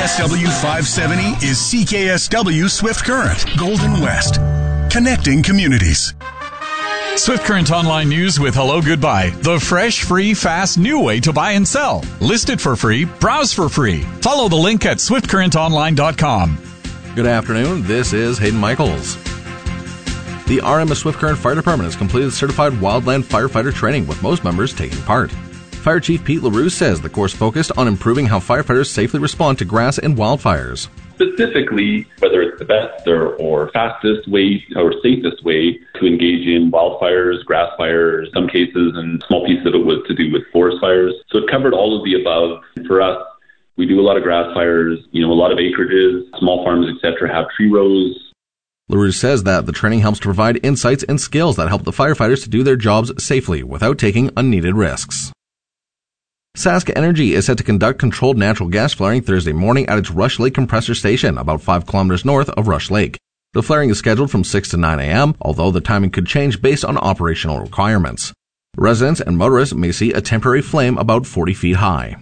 SW 570 is CKSW Swift Current, Golden West. Connecting communities. Swift Current Online News with Hello Goodbye. The fresh, free, fast, new way to buy and sell. List it for free. Browse for free. Follow the link at swiftcurrentonline.com. Good afternoon. This is Hayden Michaels. The RMS Swift Current Fire Department has completed certified wildland firefighter training, with most members taking part. Fire Chief Pete LaRue says the course focused on improving how firefighters safely respond to grass and wildfires. Specifically, whether it's the best or fastest way or safest way to engage in wildfires, grass fires, some cases, and a small piece of it was to do with forest fires. So it covered all of the above. For us, we do a lot of grass fires, a lot of acreages, small farms, etc., have tree rows. LaRue says that the training helps to provide insights and skills that help the firefighters to do their jobs safely without taking unneeded risks. Sask Energy is set to conduct controlled natural gas flaring Thursday morning at its Rush Lake compressor station, about 5 kilometers north of Rush Lake. The flaring is scheduled from 6 to 9 a.m., although the timing could change based on operational requirements. Residents and motorists may see a temporary flame about 40 feet high.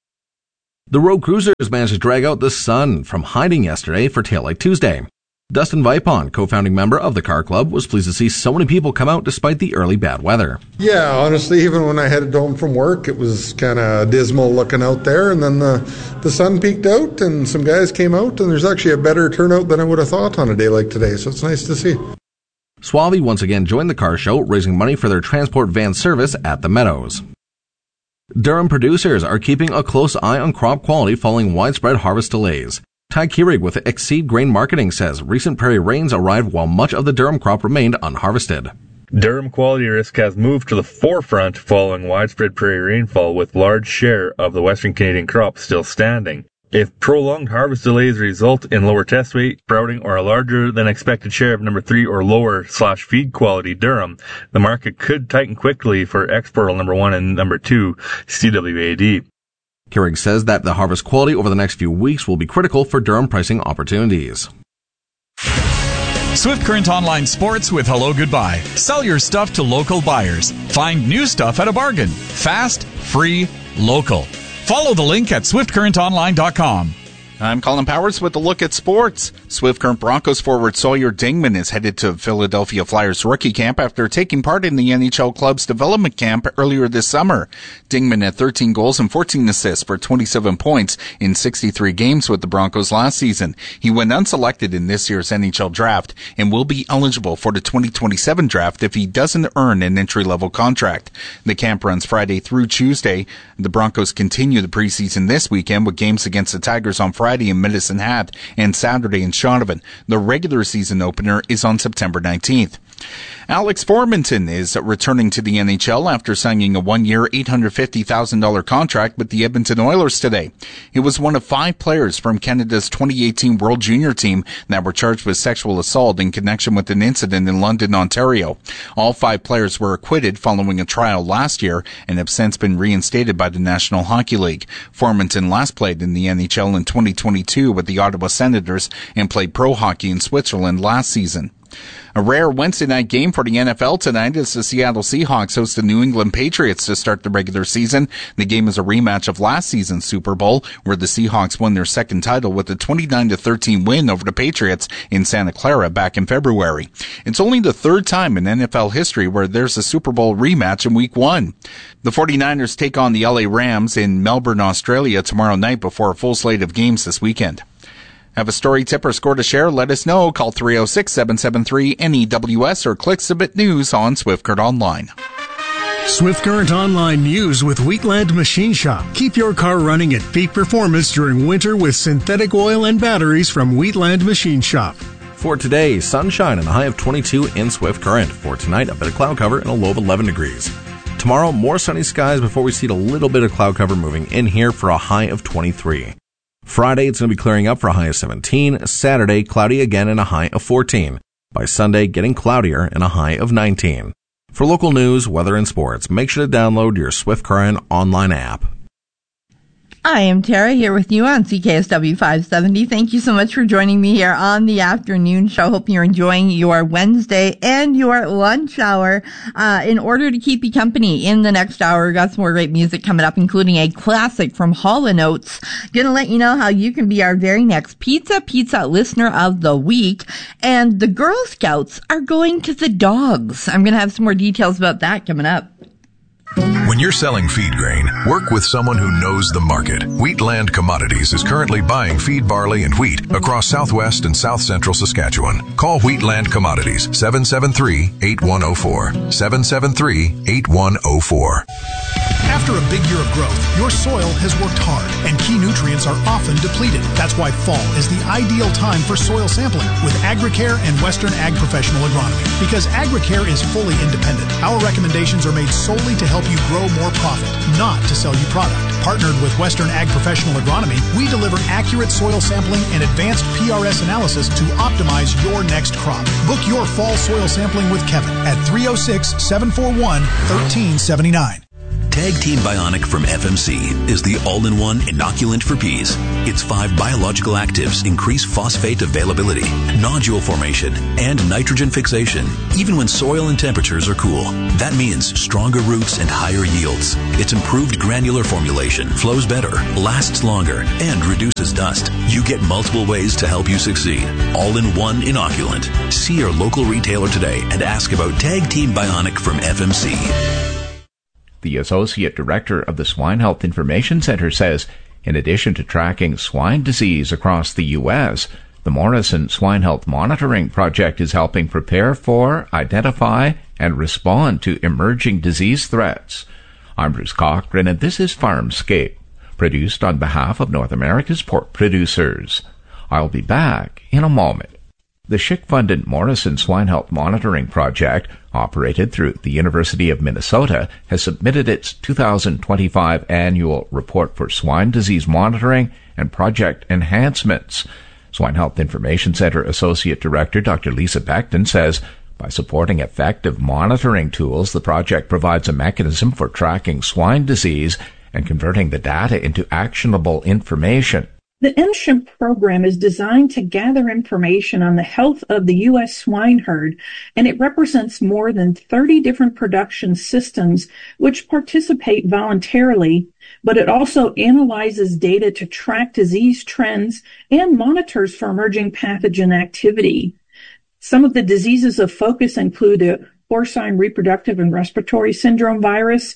The road cruisers managed to drag out the sun from hiding yesterday for Taillight Tuesday. Dustin Vipon, co-founding member of the Car Club, was pleased to see so many people come out despite the early bad weather. Yeah, honestly, even when I headed home from work, it was kind of dismal looking out there, and then the sun peeked out and some guys came out, and there's actually a better turnout than I would have thought on a day like today, so it's nice to see. Suave once again joined the car show, raising money for their transport van service at the Meadows. Durham producers are keeping a close eye on crop quality following widespread harvest delays. Ty Keurig with Exceed Grain Marketing says recent prairie rains arrived while much of the Durham crop remained unharvested. Durham quality risk has moved to the forefront following widespread prairie rainfall, with large share of the Western Canadian crop still standing. If prolonged harvest delays result in lower test weight, sprouting, or a larger than expected share of number 3 or lower / feed quality Durham, the market could tighten quickly for exportal number 1 and number 2 CWAD. Keurig says that the harvest quality over the next few weeks will be critical for Durham pricing opportunities. Swift Current Online Sports with Hello Goodbye. Sell your stuff to local buyers. Find new stuff at a bargain. Fast, free, local. Follow the link at swiftcurrentonline.com. I'm Colin Powers with a look at sports. Swift Current Broncos forward Sawyer Dingman is headed to Philadelphia Flyers rookie camp after taking part in the NHL club's development camp earlier this summer. Dingman had 13 goals and 14 assists for 27 points in 63 games with the Broncos last season. He went unselected in this year's NHL draft and will be eligible for the 2027 draft if he doesn't earn an entry-level contract. The camp runs Friday through Tuesday. The Broncos continue the preseason this weekend with games against the Tigers on Friday in Medicine Hat and Saturday in Shaunavon. The regular season opener is on September 19th. Alex Formenton is returning to the NHL after signing a 1-year, $850,000 contract with the Edmonton Oilers today. He was one of 5 players from Canada's 2018 World Junior team that were charged with sexual assault in connection with an incident in London, Ontario. All 5 players were acquitted following a trial last year and have since been reinstated by the National Hockey League. Formenton last played in the NHL in 2022 with the Ottawa Senators and played pro hockey in Switzerland last season. A rare Wednesday night game for the NFL tonight as the Seattle Seahawks host the New England Patriots to start the regular season. The game is a rematch of last season's Super Bowl, where the Seahawks won their second title with a 29-13 win over the Patriots in Santa Clara back in February. It's only the 3rd time in NFL history where there's a Super Bowl rematch in Week 1. The 49ers take on the LA Rams in Melbourne, Australia tomorrow night before a full slate of games this weekend. Have a story, tip, or score to share? Let us know. Call 306-773-NEWS or click Submit News on Swift Current Online. Swift Current Online News with Wheatland Machine Shop. Keep your car running at peak performance during winter with synthetic oil and batteries from Wheatland Machine Shop. For today, sunshine and a high of 22 in Swift Current. For tonight, a bit of cloud cover and a low of 11 degrees. Tomorrow, more sunny skies before we see a little bit of cloud cover moving in here for a high of 23. Friday, it's going to be clearing up for a high of 17. Saturday, cloudy again and a high of 14. By Sunday, getting cloudier and a high of 19. For local news, weather, and sports, make sure to download your Swift Current online app. I am Tara here with you on CKSW 570. Thank you so much for joining me here on the afternoon show. Hope you're enjoying your Wednesday and your lunch hour. In order to keep you company in the next hour, we've got some more great music coming up, including a classic from Hall & Oates. Gonna let you know how you can be our very next Pizza Listener of the Week. And the Girl Scouts are going to the dogs. I'm gonna have some more details about that coming up. When you're selling feed grain, work with someone who knows the market. Wheatland Commodities is currently buying feed barley and wheat across southwest and south central Saskatchewan. Call Wheatland Commodities 773-8104. 773-8104. After a big year of growth, your soil has worked hard and key nutrients are often depleted. That's why fall is the ideal time for soil sampling with Agricare and Western Ag Professional Agronomy. Because Agricare is fully independent, our recommendations are made solely to help you grow more profit, not to sell you product. Partnered with Western Ag Professional Agronomy, we deliver accurate soil sampling and advanced PRS analysis to optimize your next crop. Book your fall soil sampling with Kevin at 306-741-1379. Tag Team Bionic from FMC is the all-in-one inoculant for peas. Its 5 biological actives increase phosphate availability, nodule formation, and nitrogen fixation, even when soil and temperatures are cool. That means stronger roots and higher yields. Its improved granular formulation flows better, lasts longer, and reduces dust. You get multiple ways to help you succeed. All-in-one inoculant. See your local retailer today and ask about Tag Team Bionic from FMC. The Associate Director of the Swine Health Information Center says, in addition to tracking swine disease across the U.S., the Morrison Swine Health Monitoring Project is helping prepare for, identify, and respond to emerging disease threats. I'm Bruce Cochran, and this is Farmscape, produced on behalf of North America's pork producers. I'll be back in a moment. The SSHC-funded Morrison Swine Health Monitoring Project, operated through the University of Minnesota, has submitted its 2025 annual report for swine disease monitoring and project enhancements. Swine Health Information Center Associate Director Dr. Lisa Beckton says, by supporting effective monitoring tools, the project provides a mechanism for tracking swine disease and converting the data into actionable information. The MSHIMP program is designed to gather information on the health of the U.S. swine herd, and it represents more than 30 different production systems which participate voluntarily, but it also analyzes data to track disease trends and monitors for emerging pathogen activity. Some of the diseases of focus include the porcine reproductive and respiratory syndrome virus,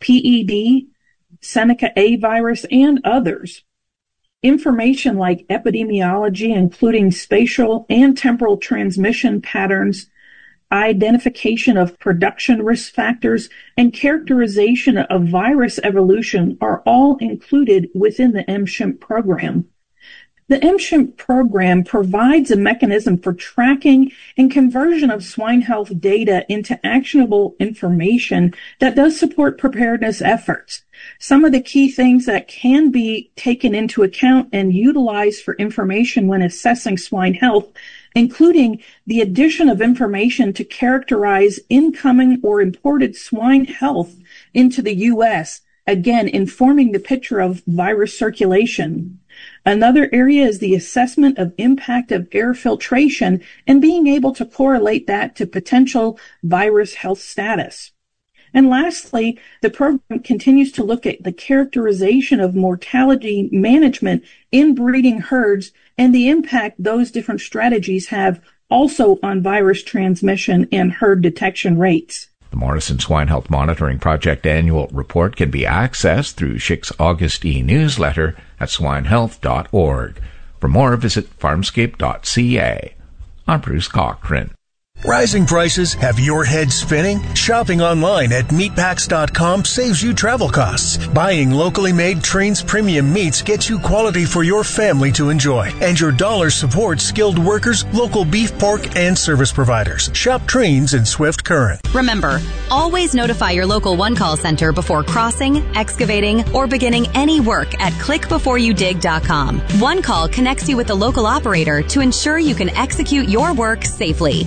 PED, Seneca A virus, and others. Information like epidemiology, including spatial and temporal transmission patterns, identification of production risk factors, and characterization of virus evolution are all included within the MSHIMP program. The MSHIMP program provides a mechanism for tracking and conversion of swine health data into actionable information that does support preparedness efforts. Some of the key things that can be taken into account and utilized for information when assessing swine health, including the addition of information to characterize incoming or imported swine health into the U.S., again, informing the picture of virus circulation. Another area is the assessment of impact of air filtration and being able to correlate that to potential virus health status. And lastly, the program continues to look at the characterization of mortality management in breeding herds and the impact those different strategies have also on virus transmission and herd detection rates. The Morrison Swine Health Monitoring Project annual report can be accessed through SSHC's August e-newsletter at swinehealth.org. For more, visit farmscape.ca. I'm Bruce Cochran. Rising prices have your head spinning? Shopping online at meatpacks.com saves you travel costs. Buying locally made Trains premium meats gets you quality for your family to enjoy. And your dollars support skilled workers, local beef, pork, and service providers. Shop Trains in Swift Current. Remember, always notify your local one-call center before crossing, excavating, or beginning any work at clickbeforeyoudig.com. One Call connects you with the local operator to ensure you can execute your work safely. Build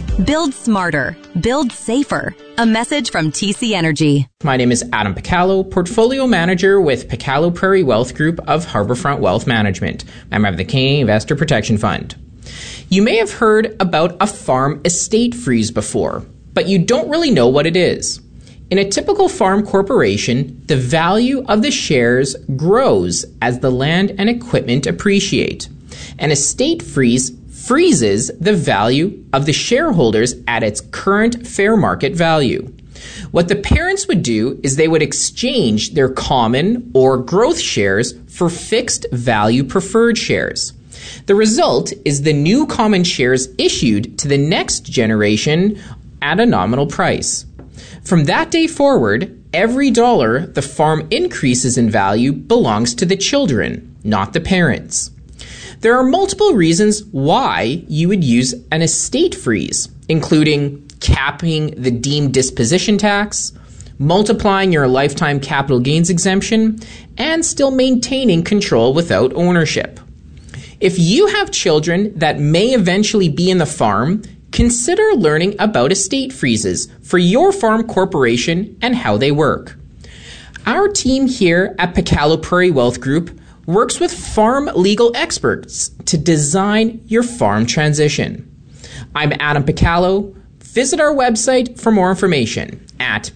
Build smarter. Build safer. A message from TC Energy. My name is Adam Picallo, Portfolio Manager with Picallo Prairie Wealth Group of Harbourfront Wealth Management. I'm of the Canadian Investor Protection Fund. You may have heard about a farm estate freeze before, but you don't really know what it is. In a typical farm corporation, the value of the shares grows as the land and equipment appreciate. An estate freeze freezes the value of the shareholders at its current fair market value. What the parents would do is they would exchange their common or growth shares for fixed value preferred shares. The result is the new common shares issued to the next generation at a nominal price. From that day forward, every dollar the farm increases in value belongs to the children, not the parents. There are multiple reasons why you would use an estate freeze, including capping the deemed disposition tax, multiplying your lifetime capital gains exemption, and still maintaining control without ownership. If you have children that may eventually be in the farm, consider learning about estate freezes for your farm corporation and how they work. Our team here at Picallo Prairie Wealth Group works with farm legal experts to design your farm transition. I'm Adam Picallo. Visit our website for more information at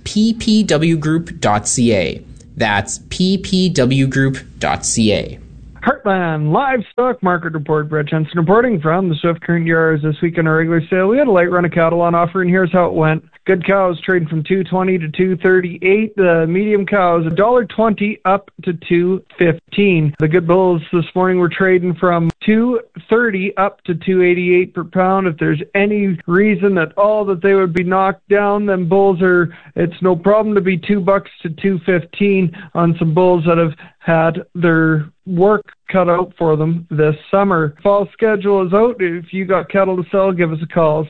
ppwgroup.ca. That's ppwgroup.ca. Heartland Livestock Market Report. Brett Jensen reporting from the Swift Current Yards. This week in our regular sale, we had a light run of cattle on offer, and here's how it went. Good cows trading from $2.20 to $2.38. The medium cows $1.20 up to $2.15. The good bulls this morning were trading from $2.30 up to $2.88 per pound. If there's any reason at all that they would be knocked down, then bulls it's no problem to be $2 to $2.15 on some bulls that have had their work cut out for them this summer. Fall schedule is out. If you got cattle to sell, give us a call,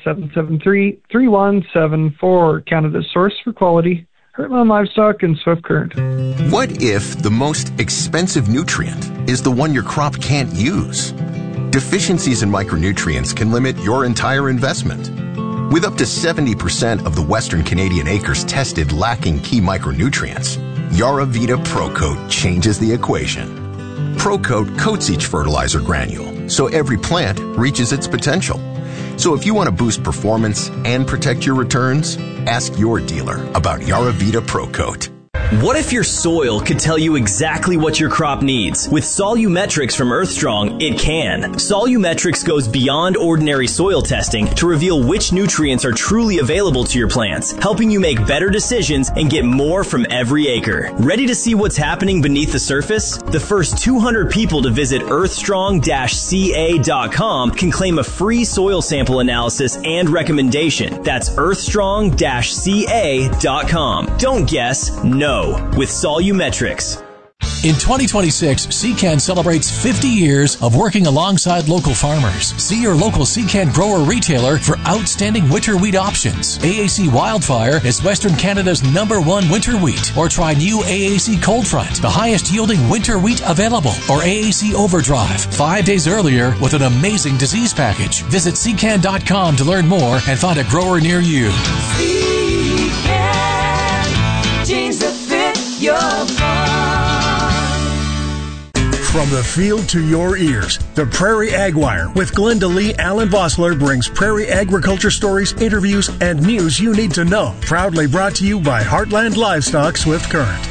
773-3174. Canada's source for quality, Heartland Livestock and Swift Current. What if the most expensive nutrient is the one your crop can't use? Deficiencies in micronutrients can limit your entire investment. With up to 70% of the Western Canadian acres tested lacking key micronutrients, Yaravita ProCoat changes the equation. ProCoat coats each fertilizer granule, so every plant reaches its potential. So if you want to boost performance and protect your returns, ask your dealer about Yaravita ProCoat. What if your soil could tell you exactly what your crop needs? With Solumetrics from Earthstrong, it can. Solumetrics goes beyond ordinary soil testing to reveal which nutrients are truly available to your plants, helping you make better decisions and get more from every acre. Ready to see what's happening beneath the surface? The first 200 people to visit earthstrong-ca.com can claim a free soil sample analysis and recommendation. That's earthstrong-ca.com. Don't guess, know with Solumetrics. In 2026, CCAN celebrates 50 years of working alongside local farmers. See your local CCAN grower retailer for outstanding winter wheat options. AAC Wildfire is Western Canada's #1 winter wheat. Or try new AAC Cold Front, the highest yielding winter wheat available. Or AAC Overdrive, 5 days earlier with an amazing disease package. Visit CCAN.com to learn more and find a grower near you. CCAN, jeans that fit your farm. From the field to your ears, the Prairie Ag Wire with Glenda Lee Allen Vossler brings prairie agriculture stories, interviews, and news you need to know. Proudly brought to you by Heartland Livestock Swift Current.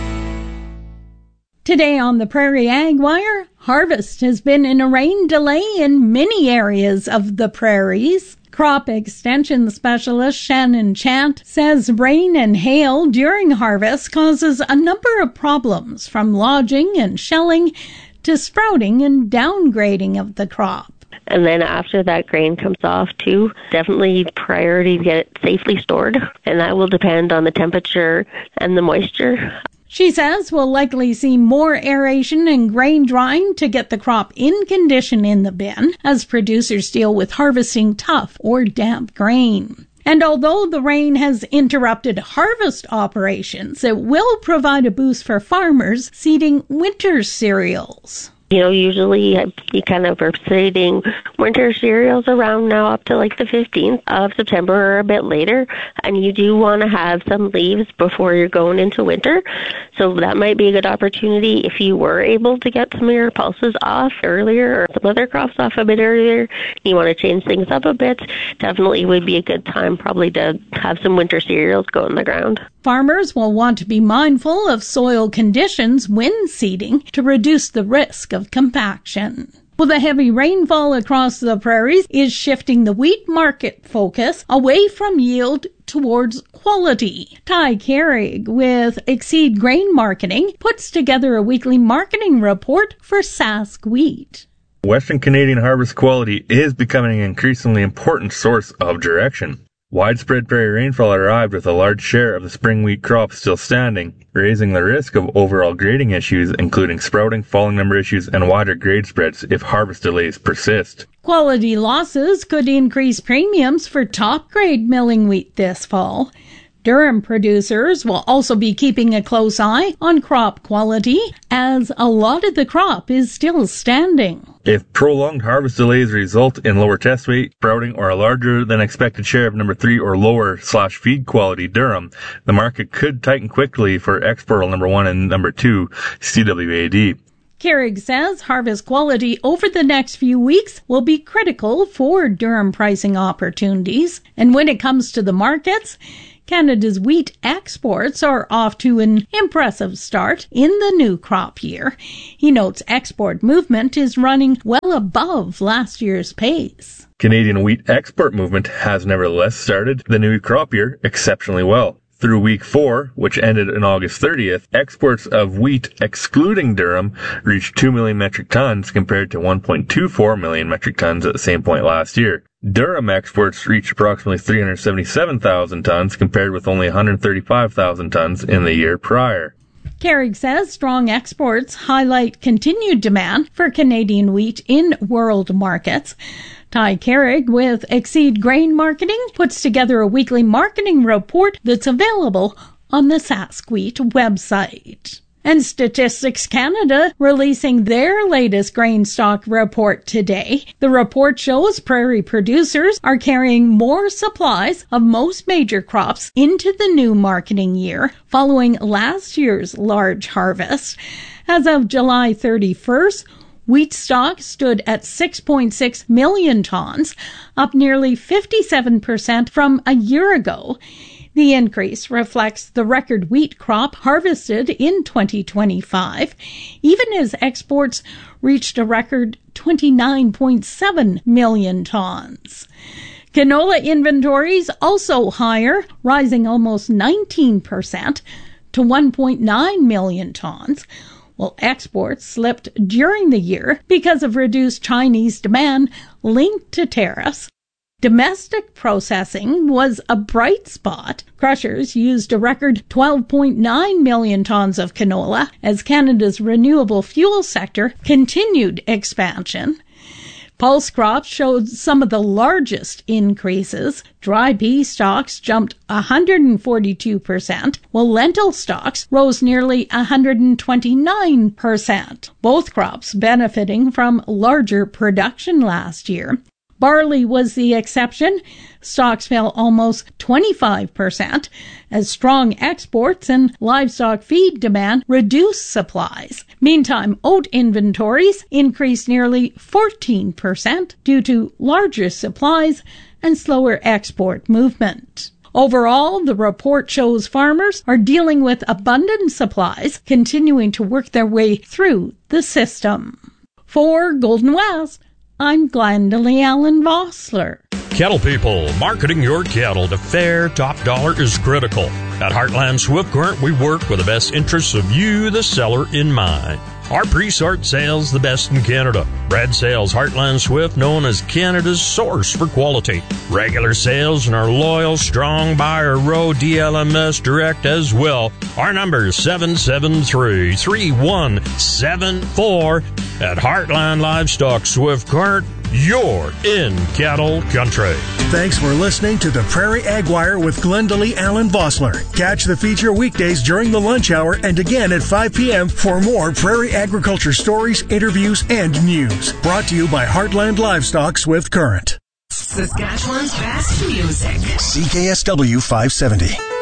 Today on the Prairie Ag Wire, harvest has been in a rain delay in many areas of the prairies. Crop extension specialist Shannon Chant says rain and hail during harvest causes a number of problems, from lodging and shelling to sprouting and downgrading of the crop. And then after that grain comes off too, definitely priority to get it safely stored. And that will depend on the temperature and the moisture. She says we'll likely see more aeration and grain drying to get the crop in condition in the bin as producers deal with harvesting tough or damp grain. And although the rain has interrupted harvest operations, it will provide a boost for farmers seeding winter cereals. Usually you kind of are stating winter cereals around now up to like the 15th of September or a bit later, and you do want to have some leaves before you're going into winter. So that might be a good opportunity if you were able to get some of your pulses off earlier or some other crops off a bit earlier. You want to change things up a bit. Definitely would be a good time probably to have some winter cereals go in the ground. Farmers will want to be mindful of soil conditions when seeding to reduce the risk of compaction. Well, the heavy rainfall across the prairies is shifting the wheat market focus away from yield towards quality. Ty Carrig with Exceed Grain Marketing puts together a weekly marketing report for Sask Wheat. Western Canadian harvest quality is becoming an increasingly important source of direction. Widespread prairie rainfall arrived with a large share of the spring wheat crop still standing, raising the risk of overall grading issues, including sprouting, falling number issues, and wider grade spreads if harvest delays persist. Quality losses could increase premiums for top-grade milling wheat this fall. Durham producers will also be keeping a close eye on crop quality, as a lot of the crop is still standing. If prolonged harvest delays result in lower test weight, sprouting, or a larger than expected share of number 3 or lower /feed quality durum, the market could tighten quickly for export number 1 and number 2 CWAD. Carrig says harvest quality over the next few weeks will be critical for durum pricing opportunities. And when it comes to the markets, Canada's wheat exports are off to an impressive start in the new crop year. He notes export movement is running well above last year's pace. Canadian wheat export movement has nevertheless started the new crop year exceptionally well. Through week 4, which ended on August 30th, exports of wheat excluding durum reached 2 million metric tons compared to 1.24 million metric tons at the same point last year. Durum exports reached approximately 377,000 tons compared with only 135,000 tons in the year prior. Carrig says strong exports highlight continued demand for Canadian wheat in world markets. Ty Carrig with Exceed Grain Marketing puts together a weekly marketing report that's available on the Sask Wheat website. And Statistics Canada releasing their latest grain stock report today. The report shows prairie producers are carrying more supplies of most major crops into the new marketing year following last year's large harvest. As of July 31st, wheat stock stood at 6.6 million tons, up nearly 57% from a year ago. The increase reflects the record wheat crop harvested in 2025, even as exports reached a record 29.7 million tons. Canola inventories also higher, rising almost 19% to 1.9 million tons, while exports slipped during the year because of reduced Chinese demand linked to tariffs. Domestic processing was a bright spot. Crushers used a record 12.9 million tons of canola as Canada's renewable fuel sector continued expansion. Pulse crops showed some of the largest increases. Dry pea stocks jumped 142%, while lentil stocks rose nearly 129%. Both crops benefiting from larger production last year. Barley was the exception. Stocks fell almost 25% as strong exports and livestock feed demand reduced supplies. Meantime, oat inventories increased nearly 14% due to larger supplies and slower export movement. Overall, the report shows farmers are dealing with abundant supplies, continuing to work their way through the system. For Golden West, I'm Glendalee Allen Vossler. Cattle people, marketing your cattle to fair top dollar is critical. At Heartland Swift Current, we work with the best interests of you, the seller, in mind. Our pre-sort sales the best in Canada. Bred sales Heartland Swift, known as Canada's source for quality. Regular sales and our loyal, strong buyer row DLMS direct as well. Our number is 773-3174. At Heartland Livestock Swift Current, You're in cattle country. Thanks for listening to the Prairie Ag Wire with Glendalee Allen Vossler. Catch the feature weekdays during the lunch hour and again at 5 p.m. for more prairie agriculture stories, interviews, and news. Brought to you by Heartland Livestock Swift Current. Saskatchewan's best music. CKSW 570.